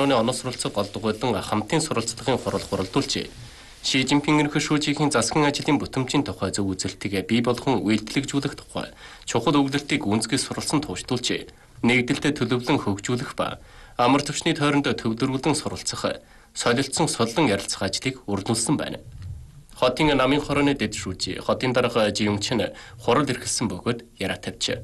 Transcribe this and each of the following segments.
хорооны оноос суралцах гол дугуйлан хамтын суралцлагын хурал хуралдуулжээ. Ши Жинпин ерөнхийлөгчийн засгийн ажлын бүтэмжийн тухай зөв үзэлтийг бий болгон үйлдэлжүүлэх тухай чухал өгүүлэлтийг гүнзгий суралцсан туушдуулжээ. Нэгдэлтэд төлөвлөн хөгжүүлэх ба амар түвшний тойронд төвлөрүүлэн суралцах, солилцсон солон ярилцах ажлыг үргэлжлүүлсэн байна. Хотын намын хорооны дэд шүүжи, хотын дарга Жиюнчин хурал эрхэлсэн бөгөөд яриа тавьжээ.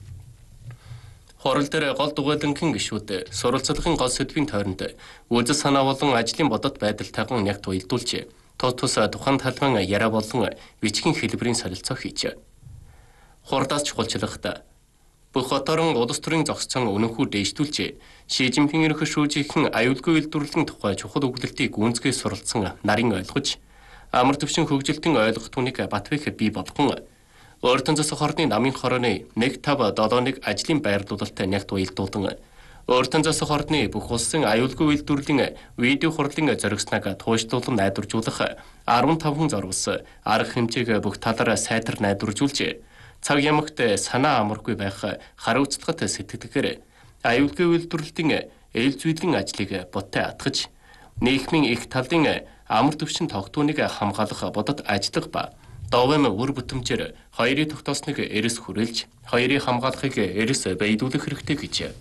Хурал дээр гол дугуйлангийн гишүүд суралцлагын гол сэдвийн тойронд үзэл санаа болон ажлын бодот байдалтайхан нягт уялдуулжээ. Тус тухайн талбайн яриа болон бичгийн хэлбэрийн солилцоо хийжээ. Хурдаас чухалчлахад бүх хоторон улс төрийн зогсцон үнэнхүү дээшлүүлжээ. Ши Жинпин ерөнхийлөгчийн аюулгүй үйлдвэрлэлийн тухай чухал өгүүлэлтийг гүнзгий суралцсан нарийн ойлгож, амар түвшин хөгжилтийн ойлгох түүнийг Батбэх бий болгон Өөртөн засаг хорны намын хорооны 1571 ажлын байрлуулалттай нягт уялдуулан Өөртөн засаг хорны бүх улсын аюулгүй үйлдвэрлэлийн видео хурлын зоригсныг туушдуулан найдваржуулах 15 хүн зорвос арга хэмжээг бүх талаараа сайтар найдваржуулжээ. Цаг ямагт санаа амаргүй байх хариуцлагат сэтгэлгээр аюулгүй үйлдвэрлэлийн эл зүйлийн ажлыг буттай атгаж нийгмийн их талын амар түвшин тогтооныг хамгаалах бодод ажиллах ба Довэм үр бүтэмжээр хоёрын тогтоосныг эрэс хүрээлж, хоёрын хамгаалахыг эрэс баядуулах хэрэгтэй гэж.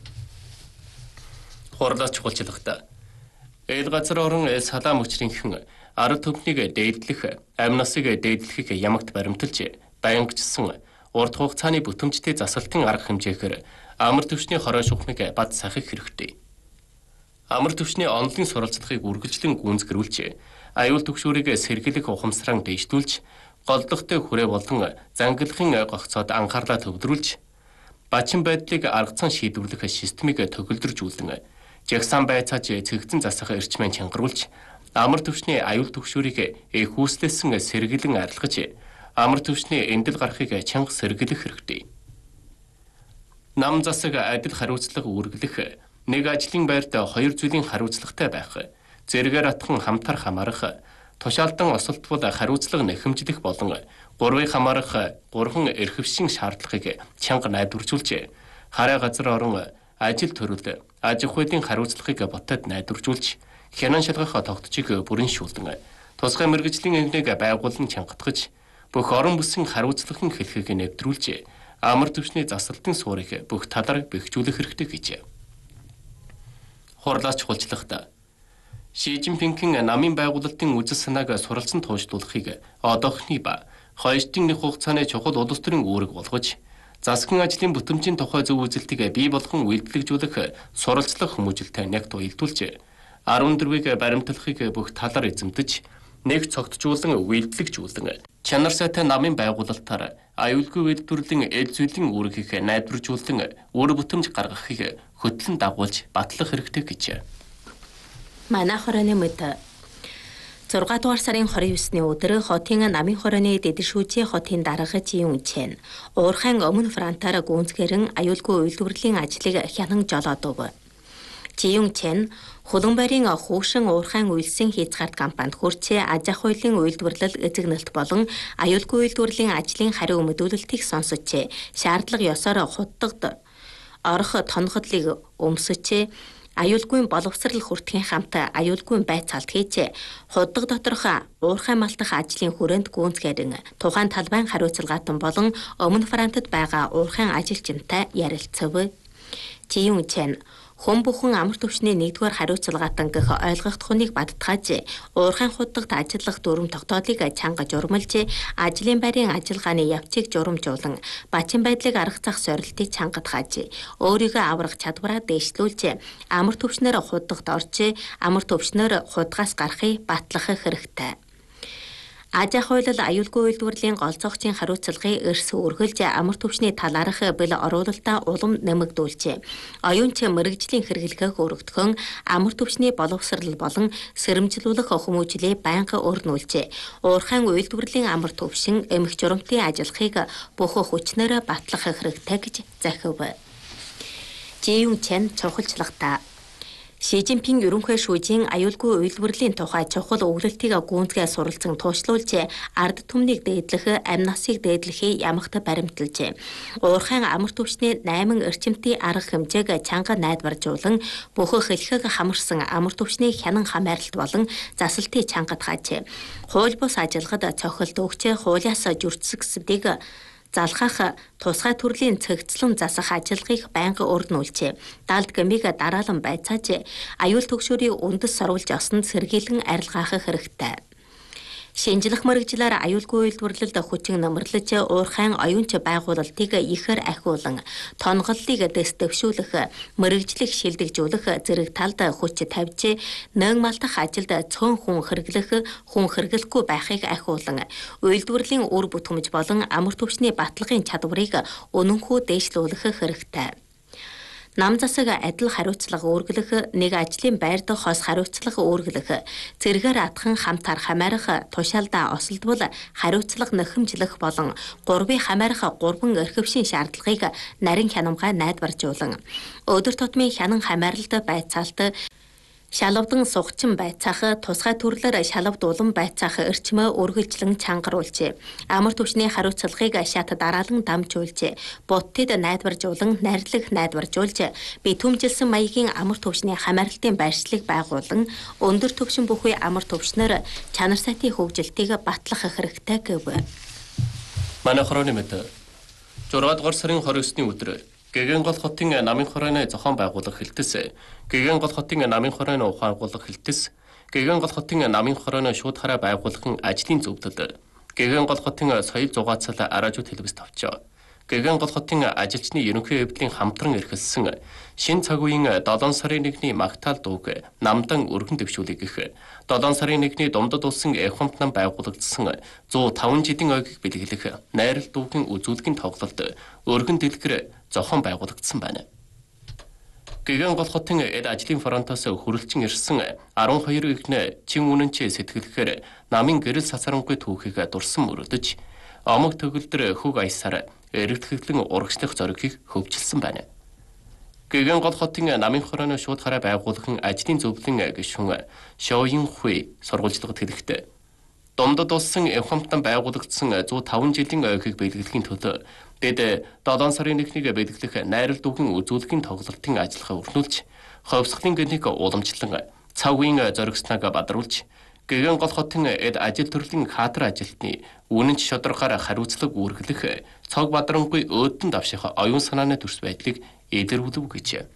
Хурлаас чухалчлахад эл газар орон салаам өчрийнхэн арга түмнийг дээдлэх, амь насыг дээдлэхийг ямагт баримталж, баянгчсан урт хугацааны бүтэмжтэй засалтын арга хэмжээгээр амар түвшний хорой шухмыг бад сахих хэрэгтэй. Амар түвшний онлын суралцлагыг үргэлжлэн гүйцэтгүүлж, аюул түгшүүрийг сэргийлэх ухамсараа дэвшүүлж, голдохтой хүрээ болон зангилахын гогцоод анхаарлаа төвлөрүүлж, бачин байдлыг аргацсан шийдвэрлэх системийг төгөлдржүүлэн, жагсаан байцааж цэгцэн засах эрчмээ чангаруулж, амар түвшний аюул түгшүүрийг их үүслэсэн сэргийлэн арилгаж, амар түвшний эндэл гарахыг чанга сэргийлэх хэрэгтэй. Нам засаг адил хариуцлага үүргэлэх, нэг ажлын байрт хоёр зүйлийн хариуцлагатай байх, зэрэгээр атхан хамтар хамаарах, тушаалдан осолтвол хариуцлага нэхэмжлэх болон гурвыг хамаарах гурван эрхэвшин шаардлагыг чанга найдваржуулж, хараа газар орон ажил төрөл, аж ахуйн хариуцлагыг ботод найдваржуулж, хянан шалгах тогтцыг бүрэн шүүлэн, тусгай мэргэжлийн эвнийг байгуулан чангатгаж, бүх орон бүсийн хариуцлагын хэлхийг нэвтрүүлж, амар түвшний засалтын суурийг бүх талаар бэхжүүлэх хэрэгтэй гэж. Хурлаас чухалчлахад Ши Жинпингийн намын байгуулалтын үзэл санааг суралцсан туушдуулахыг одоохны ба хойштын нэг хугацааны чухал улс төрийн үүрэг болгож, засгийн ажлын бүтэмжийн тухай зөв үзэлтийг бий болгон үйлдэлжүүлэх суралцлах хүмүүжлтэй нягт уялдуулж, 14-ийг баримтлахыг бүх талаар эзэмдэж, нэг цогтжуулан үйлдэлжүүлэн, чанар сайтай намын байгуулалтаар аюулгүй үйлдвэрлэлийн эл зүйлийн үүргийг найдваржуулан үр бүтэмж гаргахыг хөтлөн дагуулж батлах хэрэгтэй гэж. Манай хорооны мэд 6 дугаар сарын 29-ны өдөр хотын намын хорооны дэдэшүүчийн хотын дарга Жиюнчин уурхайн өмнө фронтаар гүнзгэрэн аюулгүй үйлдвэрлэлийн ажлыг хянан жолоодов. Жиюнчин Хуланбайрын хүүшин уурхайн үйлсэн хийцгарт компанид хүрчээ аж ахуйлын үйлдвэрлэл эзэгнэлт болон аюулгүй үйлдвэрлэлийн ажлын хариу мэдүүлэлтийг сонсочээ. Шаардлага ёсоор худдагд орох тонходлыг өмсөчээ. Аюулгүй боловсрал хүртгийн хамт аюулгүй байцаалт хийж, худдаг доторх уурхай малтах ажлын хүрээнд гүнзгэрэн тухайн талбайн хариуцлагаатан болон өмнө фронтод байгаа уурхайн ажилчинтай ярилцав. Жиюнчин хүн бүхэн амар түвшний 1-р хариуцлагаатан гэх ойлгогдохыг бадтгааж, уурхайн худдагт ажиллах дүрм тогтоолыг чанга журмалж, ажлын байрын ажиллагааны явцыг журамжуулан, бачин байдлыг аргацах сорилтыг чангатгааж, өөрийгөө аврах чадвараа дээшлүүлж, амар түвшнээр худдагт орж, амар түвшнээр худгаас гарахыг батлах хэрэгтэй. Аж ахуйлал аюулгүй үйлдвэрлэлийн гол зохицын хариуцлагыг эрс үргэлж амар түвшний талаарх бэл оруулалтаа улам нэмэгдүүлж, оюунч мэргэжлийн хэрэглэхийг өргөдгөн амар түвшний боловсрал болон сэрэмжлүүлэх хүмүүжлийг байнга өрнүүлж, уурхайн үйлдвэрлэлийн амар түвшин эмх журамтын ажиллахыг бүх хүчнээр батлах хэрэгтэй гэж захив. Жиюнчин чухалчлагатаа Ши Жинпинг ерөнхий шүүжийн аюулгүй үйлдвэрлэлийн тухай чухал өгүүлэлтийг гүйцэтгэе суралцсан туушлуулж ард түмнийг дээдлэх, амь насыг дээдлэхийг ямагт баримталжээ. Уурхайн амар түвшний 8 эрчимтэй арга хэмжээг чанга найдваржуулан бүх хэлхэг хамарсан амар түвшний хянан хамааралт болон засалтын чангад хаажээ. Хууль бус ажиллагад цохилт өгч хуулиас жүрцсгсдгийг залхах тусгай төрлийн цэгцлэн засах ажиллагыг байнга өрнүүлжээ. Далд гмиг дараалан байцааж аюул төгшөөрийн үндэс сурвалж осонд сэргийлэн арилгаах хэрэгтэй. Шинжлэх мэргэжлээр аюулгүй үйлдвэрлэлд хүчин нөмрлөж уурхайн оюунч байгуулалтыг ихээр ахиулан тонголлыг дэвшүүлэх, мэргэжлийг шилдэгжүүлэх зэрэг талд хүч тавьж нэн малтах ажилд цөөн хүн хэрэглэхгүй байхыг ахиулан үйлдвэрлэлийн үр бүтэмж болон амар түвшний баталгын чадварыг үнэнхүү дээшлүүлэх хэрэгтэй. Нам засаг адил хариуцлага үүргэлэх, нэг ажлын байрд хос хариуцлага үүргэлэх, зэрэгээр атхан хамтаар хамаарах, тушаалдаа осолдвол хариуцлага нөхөмжлөх болон гурвын хамаарах 3 эрхэвшин шаардлагыг нарийн хянамгай найдваржуулан өдөр тутмын хянан хамааралд байцаалт шалавдан сугчин байцаах, тусгай төрлөөр шалавдуулан байцаах эрчмөө үргэлжлэн чангаруулжээ. Амар түвшний хариуцлагыг шат дараалан дамжуулжээ. Будтад найдваржуулан нарилах найдваржуулж, битүүмжилсэн маягийн амар түвшний хамааралтын байршлыг байгуулан, өндөр түвшин бүхий амар түвшнөр чанар сайтын хөгжилтийг батлах хэрэгтэй гэв. Манай хорооны мэд 6 дугаар сарын 29-ний өдөр Гэгэн гол хотын намын хорооны зохион байгуулах хэлтэс, Гэгэн гол хотын намын хорооны ухаагуулах хэлтэс, Гэгэн гол хотын намын хорооны шууд хараа байгуулахын ажлын зөвлөлд, Гэгэн гол хотын соёл зугаацал араажууд хэлбэс тавчаа. Гэгэн гол хотын ажилчны ерөнхий хэвлэлийн хамтран эрхэлсэн шин цаг үеийн 7 сарын 1-ний магтаал дууг намдан өргөн дэвшүүлэх гэх 7 сарын 1-ний Думдад улсын Эхомт нам байгуулагдсан 105 жилийн ойгийг бэлгэлэх найрал дуугийн үзүүлгийн тоглолт өргөн дэлгэр зохион байгуулагдсан байна. Гэгэн гол хотын эд ажлын фронтоос хүрэлцэн ирсэн 12 ихнэ чин үнэнч сэтгэлэхээр намын гэрэл сасарангүй түүхийг дурсан мөрөдөж омог төгөлдөр хөг аясаар эргэлтгэлэн урагшлах зоригийг хөгжилсөн байна. Гэгэн гол хотын намын хорооны шууд хараа байгуулахын ажлын зөвлөлийн гишүүн Шоуин Хуй сургуульчлагад хэлэхдээ Думдад улсын Эхомтон байгуулагдсан 105 жилийн ойгийг бэлгэлэхийн төлөө бид 7 сарын 1-нийг бэлгэлэх найрал дүүгийн үзүүлгийн тоглолтын ажиллагаа өрнүүлж, ховсголын гэнэг уламжлан цаг үеийн зоригсныг бадруулж, Гэгэн гол хотын эд ажил төрлийн кадр ажилтны үнэнч шударгаар хариуцлага үүргэлэх цог бадрангүй өөдөн давших оюун санааны төрс байдлыг илэрүүлв гэж.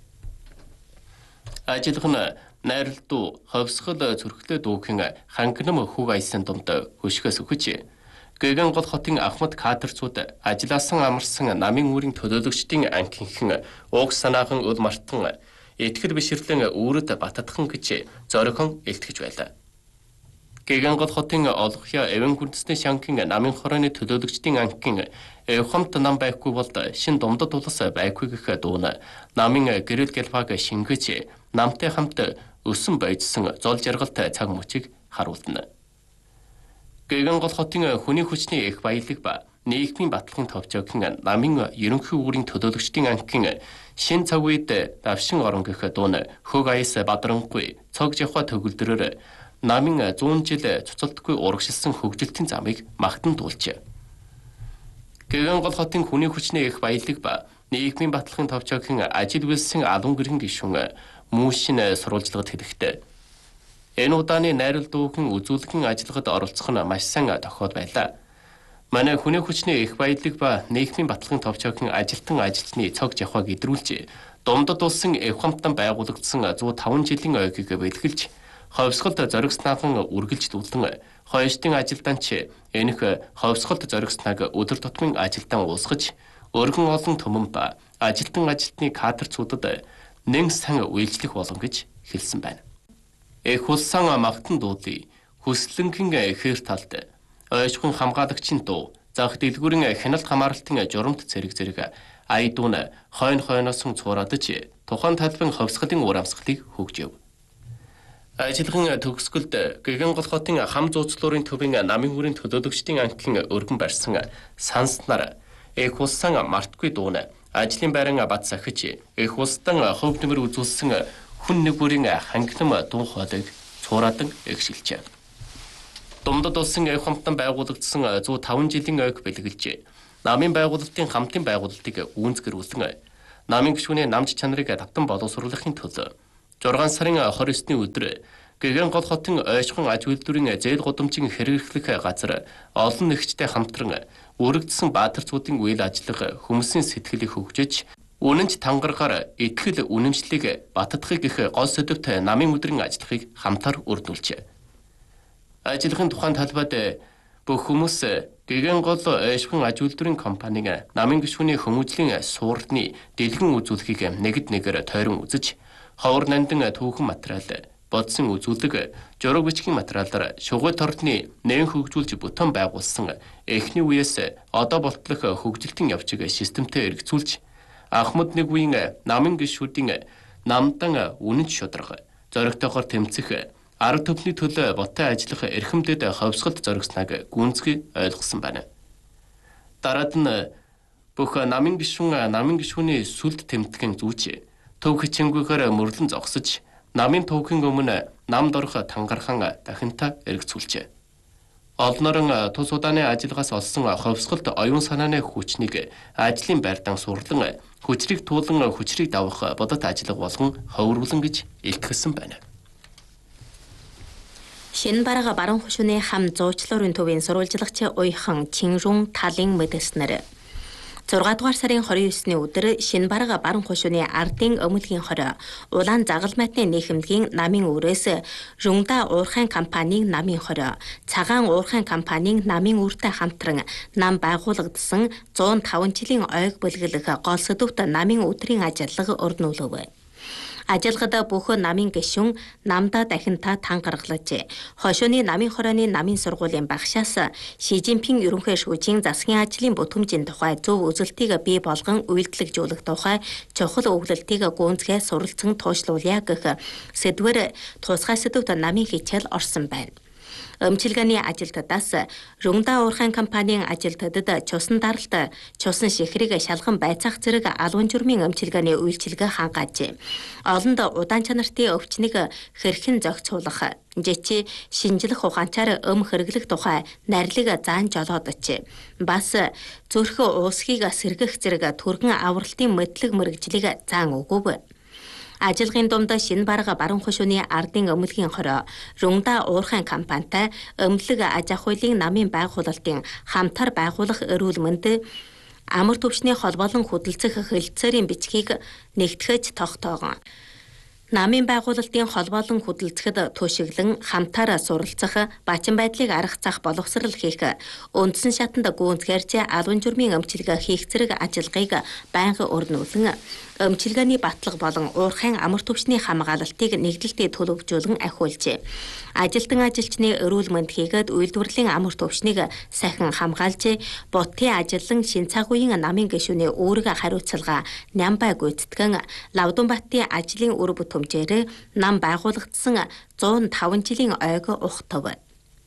Ажиллах нь найрал дүү ховсгол зүрхлээ дүүхийн хангинам хөг аясын думд хөшгөөс өгч, Гэгэн гол хотын Ахмад кадрцууд ажилласан амарсан намын үүрийн төлөөлөгчдийн анхинхэн уг санаахан өл мартан итгэл бишрлэн үүрэд баттадхан гэж зорихон илтгэж байлаа. Гэгэн гол хотын олгохья эвэн гүрдсний шанкын намын хорооны төлөөлөгчдийн анхин Эхомт нам байхгүй бол шин Думдад улс байхгүй гэх дууна намын гэрэл гэлбаг шингэж намтай хамт өсөн байжсан зол жаргалт цаг мөчийг харуулна. Гэгэн гол хотын хүний хүчний их баялаг ба нийгмийн баталгын товчоогийн намын ерөнхий үүрийн төлөөлөгчдийн анхин шин цаг үед давшин орон гэх дууна хөг аяс бадрангүй цог жавха төгөлдрөөр намын 100 жил цуцалтгүй урагшилсан хөгжилтийн замыг магтан дуулжээ. Гэгэн гол хотын хүний хүчний их баялаг ба нийгмийн баталгын товчоогийн ажил үйлсэн алуун гэрэн гишүүн Мүүшин сурвалжлагад хэлэхдээ энэ удааны найрал дүүхэн үзүүлгийн ажиллагад оролцох нь маш сайн тохиол байлаа. Манай хүний хүчний их баялаг ба нийгмийн баталгын товчоогийн ажилтан ажилчны цог жавхаг идрүүлж, Думдад улсын Эхомтон байгуулагдсан 105 жилийн ойгийг бэлгэлж, ховсголд зоригснаахан үргэлж дүүлэн хойштын ажилданч энэх ховсголд зоригснаг өдөр тутмын ажилдаа уусгаж, өргөн олон түмэн ба ажилтан ажилтны кадрцуудад нэн сан үйлчлэх болон гэж хэлсэн байна. Эх улсан магтан дуулыг хүслэнгийн эхээр талд ойшхон хамгаалагчийн дуу, зах дэлгүүрийн хяналт хамааралтын журамт зэрэг айдуун хойноос цуурадж тухайн талбын ховсголын уур амьсгалыг хөгжөв. Ажиллагааны төгсгөлд Гэгэн гол хотын хам зууцлуурын төвийн намын хүрийн төлөөлөгчдийн анхин өргөн барьсан санснаар эх улсан мартгүй дууна ажлын байран бат сахиж эх улстан хөв нэмэр үзүүлсэн хүн нэг бүрийн хангилам дуу хоолойг цуураадан эгшилжээ. Думдад улсын эх хамтан байгуулагдсан 105 жилийн ойг бэлгэлжээ. Намын байгуулалтын хамтын байгуулалтыг үүнзгэрүүлсэн намын гишүүний намж чанарыг давтан боловсруулахын төлөө 6 сарын 29-ны өдөр Гэгэн гол хотын ойшхон аж үйлдвэрийн зээл гудамжийн хэрэглэх газар олон нэгжтэй хамтран өргөдсөн баатарцуудын үйл ажиллагаа хүмүүсийн сэтгэлийг хөгжиж үнэнч тангаргаар итгэл үнэмшлийг баттахыг их гол сэдвт намын өдрийн ажиллахыг хамтар үрдүүлжээ. Ажиллахын тухайн талбайд бүх хүмүүс Гэгэн гол ойшхон аж үйлдвэрийн компаниг намын гишүүний хүмүүжлийн суурдны дэлгэн үзүүлэхийг нэгд нэгээр тойрон үзэж ховор нандин түүхэн материал бодсон үзүүлэг жураг бичгийн материалаар шугуй тордны нэн хөгжүүлж бүтэн байгуулсан эхний үеэс одоо болтлох хөгжилтийн явцыг системтэй эргэцүүлж Ахмад нэг үеийн намын гишүүдийн намдан үнэнч шударга зоригтойгоор тэмцэх арга түвшний төлөө боттой ажиллах эрхэмдэд ховсголт зоригсныг гүнзгий ойлгосон байна. Дараад нь бүх намын гишүүний сүлд тэмтгэн зүүч төв хичээнгүйгээр мөрлөн зогсож намын төвхийн өмнө намд орох тангархан дахинта эргэцүүлжээ. Олнорон тус удааны ажиллагаас олсон ховсголт оюун санааны хүчнийг ажлын байртан сурлан хүчрийг туулан хүчрийг давах бодот ажиллага болгон ховруулан гэж илтгэсэн байна. Шинбарга баруун хушууны хам зуучлуурын төвийн сурвалжлагч уяхан Чинрун талын мэдэлснэр 6 дугаар сарын 29-ны өдөр Шинбарга баруун хушууны ардын өмөлгийн хороо улаан загалмайтны нийгэмдгийн намын үрээс Рунда уурхайн компанийн намын хороо цагаан уурхайн компанийн намын үртэй хамтран нам байгуулагдсан 105 жилийн ойг бүлгэлэх гол сэдвт намын өдрийн ажиллага өрнүүлв. Ажиллагад бүх намын гишүүн намдаа дахинта тангаргалжээ. Хошууны намын хорооны намын сургуулийн багшаас Ши Жинпин ерөнхий шүүжийн засгийн ажлын бүтэмжийн тухай зөв үзэлтийг бий болгон үйлдэлжүүлэх тухай чухал өгүүлэлтийг гүнзгий суралцсан туушлуулъя гэх сэдвээр тусгай сэдвт намын хичээл орсон байна. Өмчилгээний ажилтнаас Рунда уурхайн компанийн ажилтнуудад чусан даралт, чусан шихрийг шалган байцаах зэрэг албан журмын өмчилгээний үйлчилгээ хангажээ. Олонд удаан чанартын өвчнийг хэрхэн зохицуулах, жичи шинжлэх ухаанчаар хэрэглэх тухай нарилыг заан жолоодож бас зүрх уусхийг сэргэх зэрэг түргэн авралтын мэдлэг мэрэгжлийг заан өгөв. Ажиллагийн дунд Шинбарга баруун хушууны ардын өмөлгийн хороо Рунда уурхайн компанитай өмлөг аж ахуйлын намын байгуулалтын хамтар байгуулах эрүүл мэнд амар түвшний холбоолон хөдөлцөх хэлэлцээрийн бичгийг нэгтгэж тогтоогон. Намын байгуулалтын холбоолон хөдөлцөхөд түшиглэн хамтаараа суралцах, бачин байдлыг аргацах боловсрал хийх, үндсэн шатанд гүнзгийрч албан журмын өмчилгээ хийх зэрэг ажиллагааг байнга өрнүүлэн өмчилгээний батлага болон уурхайн амар түвшний хамгаалалтыг нэгдэлтэд төлөвлөжүүлэн ахиулжээ. Ажилтан ажилчны эрүүл мэнд хийгээд үйлдвэрлэлийн амар түвшнийг сахин хамгаалж, бутын ажиллан шин цаг үеийн намын гишүүний үүрэг хариуцлага Нямбай гүйцэтгэн Лавдунбаттын ажлын үр бүтэмжээр нам байгуулагдсан 105 жилийн ойг ухтав.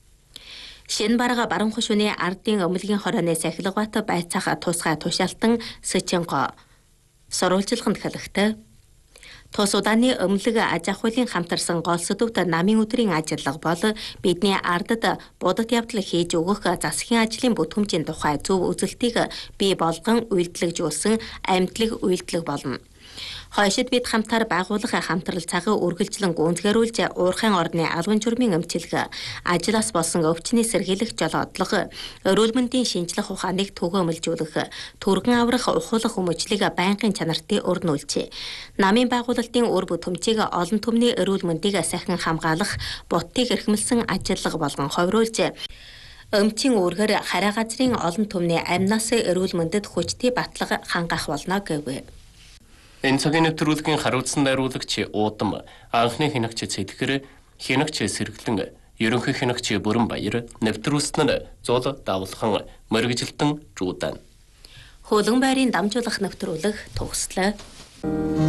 Шинбарга баруун хушууны ардын өмөлгийн хорооны сахилгават байцаах тусгай тушаалтан Сэчинго сурвалжилганд хэлэхдээ тус удааны өмлөг аж ахуйлын хамтарсан гол сэдвт намын өдрийн ажиллага бол бидний ардад будад явдал хийж өгөх засгийн ажлын бүтэмжийн тухай зөв үзэлтийг бий болгон үйлдэлжүүлсэн амьдлаг үйлдэл болно. Хойшид бид хамтаар байгуулах хамтрал цагаа үргэлжлэн гүнзгийрүүлж уурхайн орны албан журмын өмчилгээ, ажлаас болсон өвчний сэргийлэх жолоодлого, эрүүл мэндийн шинжлэх ухааныг түгээмэлжүүлэх, түргэн аврах ухуулах хүмүүжлийг байнгын чанартыг өрнүүлжээ. Намын байгуулалтын үр бүтэмжийг олон түмний эрүүл мэндийг сахин хамгаалах, бутыг эрхэмлсэн ажиллага болгон ховруулж өмчийн үүргээр хараа газрын олон түмний амнаас эрүүл мэндэд хүчтэй батлага хангах болно гэв. Энэ цагийн нэвтрүүлгийн хариуцсан найруулагч Уудам, анхны хянагч Цэтгэр, хянагч Сэргэлэн, ерөнхий хянагч Бүрэн Баяр, нэвтрүүлсэн нь Зул Давлхан, мэргэжилтэн Жуудан. Хөлөн байрын дамжуулах нэвтрүүлэг төгслөө.